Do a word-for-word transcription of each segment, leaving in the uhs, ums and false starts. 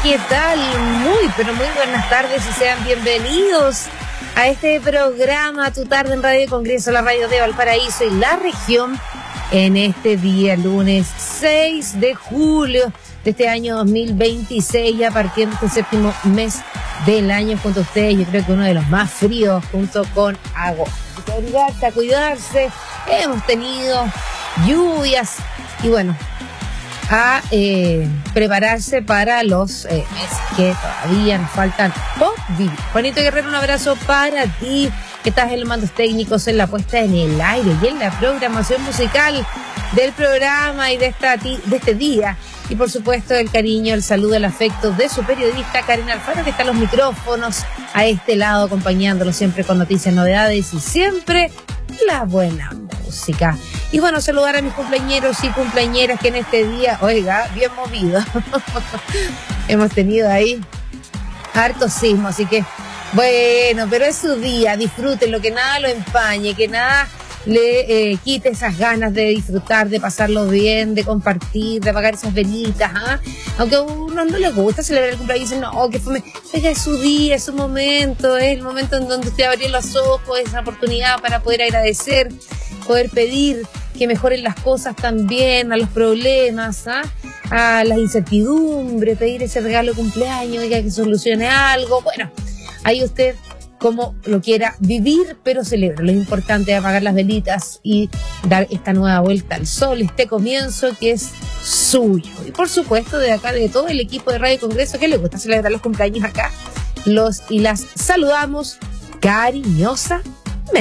¿qué tal? Muy, pero muy buenas tardes y sean bienvenidos a este programa Tu Tarde en Radio Congreso, la radio de Valparaíso y la región, en este día lunes seis de julio de este año dos mil veintiséis, ya partiendo este séptimo mes del año junto a ustedes. Yo creo que uno de los más fríos junto con agosto. Hay que obligarse a cuidarse. Hemos tenido lluvias y bueno, a eh, prepararse para los eh, meses que todavía nos faltan por vivir. Juanito Guerrero, un abrazo para ti, que estás en los mandos técnicos, en la puesta en el aire y en la programación musical del programa y de, esta, de este día. Y por supuesto el cariño, el saludo, el afecto de su periodista Karen Alfaro, que está en los micrófonos a este lado, acompañándolo siempre con noticias, novedades y siempre la buena música. Y bueno, saludar a mis cumpleañeros y cumpleañeras que en este día, oiga, bien movido. Hemos tenido ahí harto sismo, así que bueno, pero es su día, disfrútenlo, que nada lo empañe, que nada le eh, quite esas ganas de disfrutar, de pasarlo bien, de compartir, de apagar esas velitas, ¿ah? Aunque a uno no le gusta celebrar el cumpleaños, dicen, no, que fue, oiga, es su día, es su momento, es el momento en donde usted abrió los ojos, es esa oportunidad para poder agradecer, poder pedir que mejoren las cosas también, a los problemas, ¿ah? A las incertidumbres, pedir ese regalo de cumpleaños, oiga, que solucione algo. Bueno, ahí usted como lo quiera vivir, pero celebra. Lo importante es apagar las velitas y dar esta nueva vuelta al sol, este comienzo que es suyo. Y por supuesto, de acá, de todo el equipo de Radio Congreso, que le gusta celebrar los cumpleaños acá, los y las saludamos cariñosamente.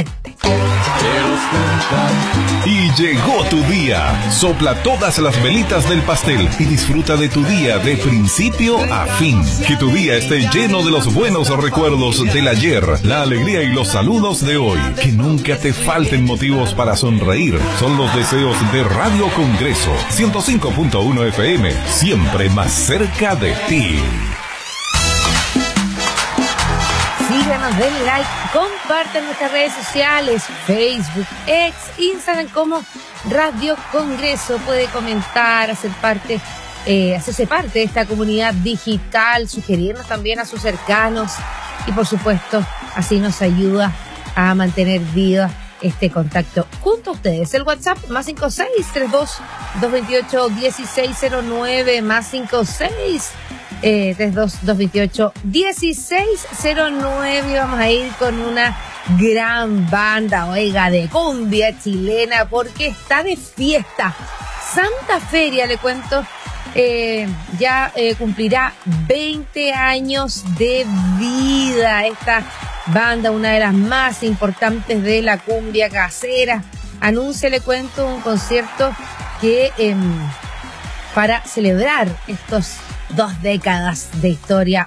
Y llegó tu día. Sopla todas las velitas del pastel y disfruta de tu día de principio a fin. Que tu día esté lleno de los buenos recuerdos del ayer, la alegría y los saludos de hoy. Que nunca te falten motivos para sonreír. Son los deseos de Radio Congreso ciento cinco punto uno F M, siempre más cerca de ti. Síganos, denle like, compartan nuestras redes sociales, Facebook, X, Instagram como Radio Congreso. Puede comentar, hacer parte, eh, hacerse parte de esta comunidad digital, sugerirnos también a sus cercanos y por supuesto así nos ayuda a mantener viva este contacto junto a ustedes. El WhatsApp más cinco seis tres dos, dos dos ocho, uno seis cero nueve, más cinco seis Eh, tres dos, dos dos ocho, uno seis cero nueve. Vamos a ir con una gran banda, oiga, de cumbia chilena, porque está de fiesta. Santa Feria, le cuento, eh, ya eh, cumplirá veinte años de vida. Esta banda, una de las más importantes de la cumbia casera, anuncia, le cuento, un concierto que eh, para celebrar estos dos décadas de historia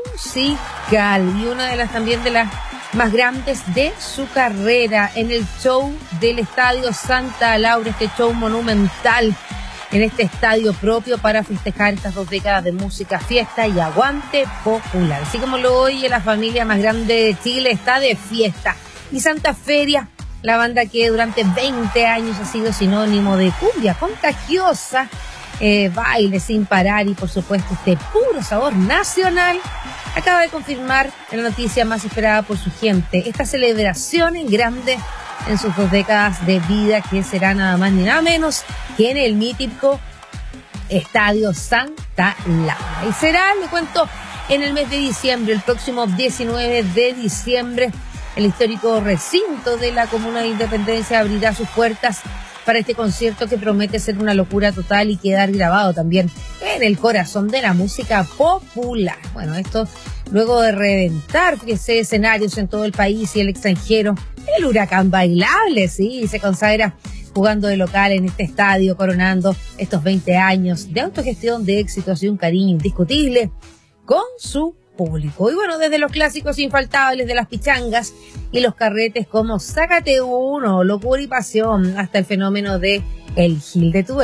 musical y una de las también de las más grandes de su carrera, en el show del Estadio Santa Laura, este show monumental en este estadio propio para festejar estas dos décadas de música, fiesta y aguante popular. Así como lo oye, la familia más grande de Chile está de fiesta. Y Santa Feria, la banda que durante veinte años ha sido sinónimo de cumbia contagiosa, Eh, baile sin parar y por supuesto este puro sabor nacional, acaba de confirmar la noticia más esperada por su gente, esta celebración en grande en sus dos décadas de vida, que será nada más ni nada menos que en el mítico Estadio Santa Laura. Y será, le cuento, en el mes de diciembre, el próximo diecinueve de diciembre, el histórico recinto de la Comuna de Independencia abrirá sus puertas para este concierto que promete ser una locura total y quedar grabado también en el corazón de la música popular. Bueno, esto luego de reventar, fíjese, escenarios en todo el país y el extranjero, el Huracán Bailable, sí, se consagra jugando de local en este estadio, coronando estos veinte años de autogestión, de éxitos y un cariño indiscutible con su público. Y bueno, desde los clásicos infaltables de las pichangas y los carretes como Sácate Uno, Locura y Pasión, hasta el fenómeno de El Gil de tu